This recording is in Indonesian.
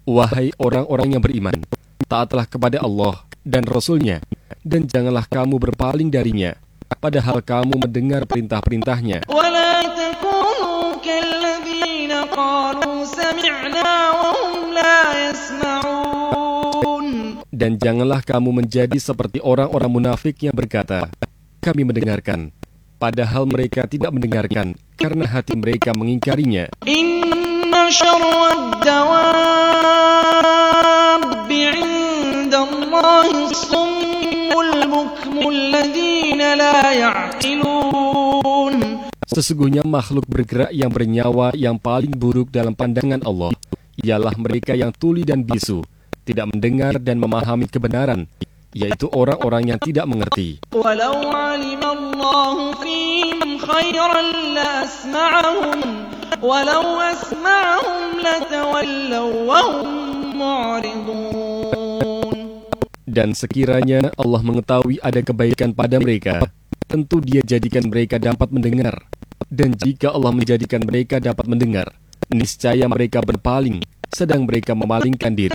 Wahai orang-orang yang beriman, taatlah kepada Allah dan Rasul-Nya, dan janganlah kamu berpaling darinya, padahal kamu mendengar perintah-perintahnya. ولا تكونوا كالذين قالوا سمعنا وهم لا يسمعون. Dan janganlah kamu menjadi seperti orang-orang munafik yang berkata, kami mendengarkan, padahal mereka tidak mendengarkan, karena hati mereka mengingkarinya. إن شر الدواب عند الله الصم البكم الذين لا يعقلون. Sesungguhnya makhluk bergerak yang bernyawa yang paling buruk dalam pandangan Allah ialah mereka yang tuli dan bisu, tidak mendengar dan memahami kebenaran, yaitu orang-orang yang tidak mengerti. ولو علم الله فيهم خيرا لأسمعهم ولو أسمعهم لتولوا وهم معرضون. Dan sekiranya Allah mengetahui ada kebaikan pada mereka, tentu Dia jadikan mereka dapat mendengar. Dan jika Allah menjadikan mereka dapat mendengar, niscaya mereka berpaling, sedang mereka memalingkan diri.